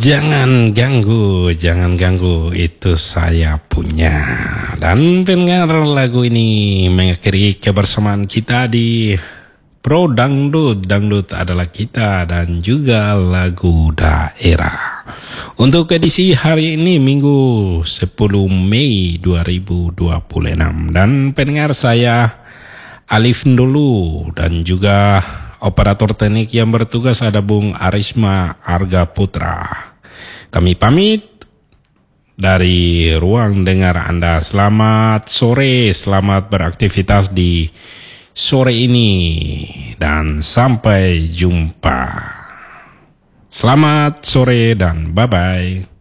Jangan ganggu, itu saya punya. Dan pendengar, lagu ini mengakhiri kebersamaan kita di Pro Dangdut. Dangdut adalah kita dan juga lagu daerah. Untuk edisi hari ini Minggu 10 Mei 2026. Dan pendengar, saya Alif dulu dan juga operator teknik yang bertugas ada Bung Arisma Arga Putra. Kami pamit dari ruang dengar Anda. Selamat sore, selamat beraktivitas di sore ini dan sampai jumpa. Selamat sore dan bye-bye.